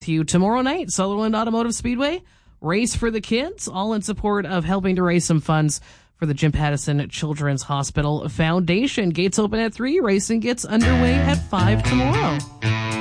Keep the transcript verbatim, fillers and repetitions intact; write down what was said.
To you tomorrow night, Sutherland Automotive Speedway, Race for the Kids, all in support of helping to raise some funds for the Jim Pattison Children's Hospital Foundation. Gates open at three. Racing gets underway at five tomorrow.